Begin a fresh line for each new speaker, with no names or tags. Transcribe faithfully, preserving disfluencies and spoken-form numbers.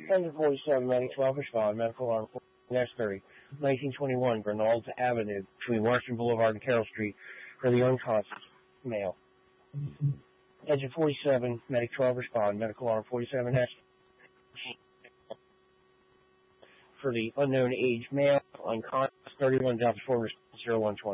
ten forty-seven, medic twelve, respond, medical alarm dash thirty, nineteen twenty-one, Grinalds Avenue, between Washington Boulevard and Carroll Street, for the unconscious male. Engine forty-seven, medic twelve, respond, medical alarm forty-seven dash for the unknown age male, unconscious, thirty-one, Delta four, zero one twenty.